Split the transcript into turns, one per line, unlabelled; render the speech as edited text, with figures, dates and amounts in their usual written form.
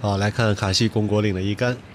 好，来看卡西公国岭的一杆。